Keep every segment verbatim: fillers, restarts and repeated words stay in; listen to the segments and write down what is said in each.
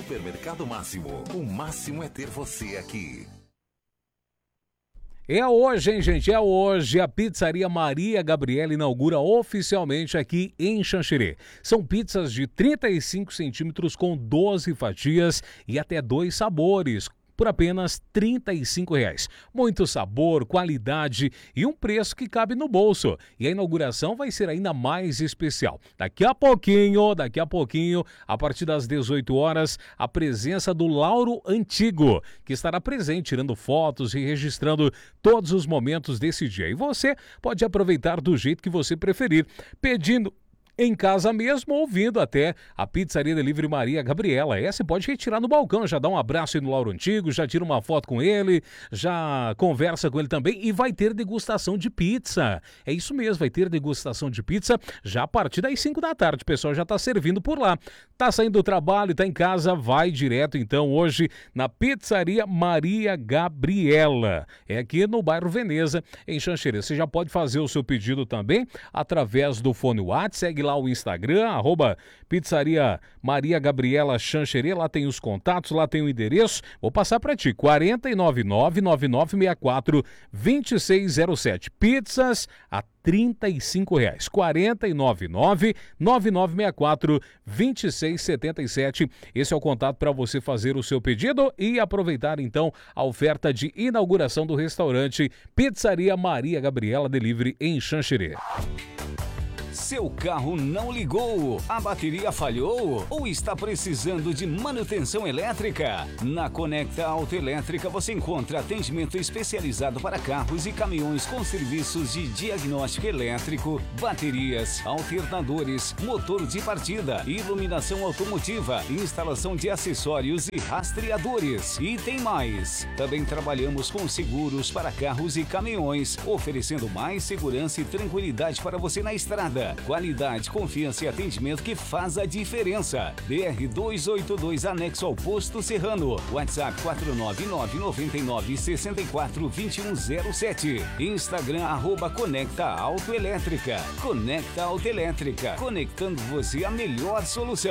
Supermercado Máximo. O máximo é ter você aqui. É hoje, hein, gente? É hoje. A Pizzaria Maria Gabriela inaugura oficialmente aqui em Xanxerê. São pizzas de trinta e cinco centímetros com doze fatias e até dois sabores, por apenas trinta e cinco reais. Muito sabor, qualidade e um preço que cabe no bolso. E a inauguração vai ser ainda mais especial. Daqui a pouquinho, daqui a pouquinho, a partir das dezoito horas, a presença do Lauro Antigo, que estará presente, tirando fotos e registrando todos os momentos desse dia. E você pode aproveitar do jeito que você preferir, pedindo em casa mesmo, ouvindo até a Pizzaria Delivery Maria Gabriela. Essa você pode retirar no balcão, já dá um abraço aí no Lauro Antigo, já tira uma foto com ele, já conversa com ele também e vai ter degustação de pizza. É isso mesmo, vai ter degustação de pizza já a partir das cinco da tarde. O pessoal já está servindo por lá. Tá saindo do trabalho, tá em casa, vai direto então hoje na Pizzaria Maria Gabriela. É aqui no bairro Veneza, em Xanxerê. Você já pode fazer o seu pedido também através do fone WhatsApp, segue lá o Instagram, arroba Pizzaria Maria Gabriela Xanxerê, lá tem os contatos, lá tem o endereço. Vou passar para ti, quatro nove nove, nove nove seis quatro, dois seis zero sete. Pizzas a trinta e cinco reais. quatro nove nove, nove nove seis quatro, dois seis sete sete. Esse é o contato para você fazer o seu pedido e aproveitar então a oferta de inauguração do restaurante Pizzaria Maria Gabriela Delivery em Xanxerê. Seu carro não ligou? A bateria falhou? Ou está precisando de manutenção elétrica? Na Conecta Autoelétrica você encontra atendimento especializado para carros e caminhões com serviços de diagnóstico elétrico, baterias, alternadores, motor de partida, iluminação automotiva, instalação de acessórios e rastreadores. E tem mais! Também trabalhamos com seguros para carros e caminhões, oferecendo mais segurança e tranquilidade para você na estrada. Qualidade, confiança e atendimento que faz a diferença. B R duzentos e oitenta e dois, anexo ao Posto Serrano. WhatsApp quatro nove nove, nove nove, seis quatro, dois um zero sete. Instagram, arroba Conecta Autoelétrica. Conecta Autoelétrica, conectando você à melhor solução.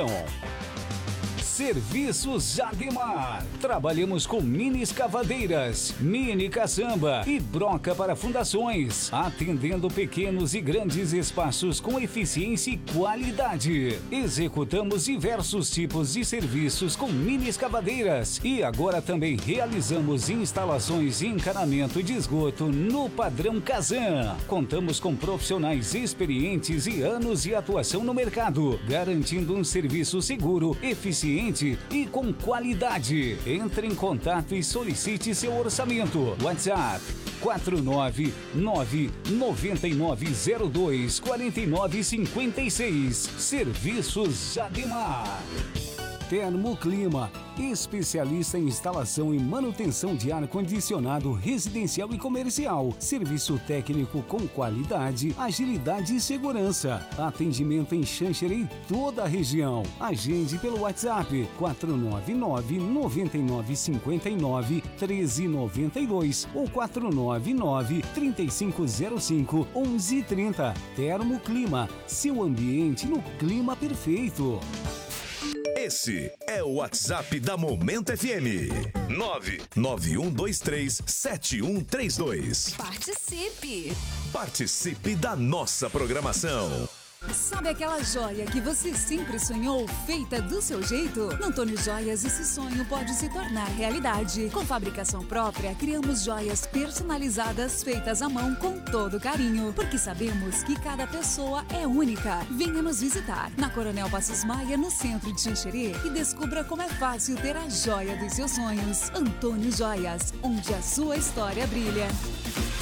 Serviços Jademar. Trabalhamos com mini escavadeiras, mini caçamba e broca para fundações, atendendo pequenos e grandes espaços com eficiência e qualidade. Executamos diversos tipos de serviços com mini escavadeiras e agora também realizamos instalações e encanamento de esgoto no padrão Kazan. Contamos com profissionais experientes e anos de atuação no mercado, garantindo um serviço seguro, eficiente e com qualidade. Entre em contato e solicite seu orçamento. WhatsApp quatro nove nove, nove nove zero dois, quatro nove cinco seis. Serviços Jademar. Termoclima, especialista em instalação e manutenção de ar-condicionado residencial e comercial. Serviço técnico com qualidade, agilidade e segurança. Atendimento em Xanxerê e toda a região. Agende pelo WhatsApp quatro nove nove, nove nove cinco nove, um três nove dois ou quatro nove nove, três cinco zero cinco, onze trinta. Termoclima, seu ambiente no clima perfeito. Esse é o WhatsApp da Momento F M. nove nove um dois três, sete um três dois. Participe! Participe da nossa programação. Sabe aquela joia que você sempre sonhou, feita do seu jeito? No Antônio Joias, esse sonho pode se tornar realidade. Com fabricação própria, criamos joias personalizadas, feitas à mão com todo carinho, porque sabemos que cada pessoa é única. Venha nos visitar na Coronel Passos Maia, no centro de Xanxerê, e descubra como é fácil ter a joia dos seus sonhos. Antônio Joias, onde a sua história brilha.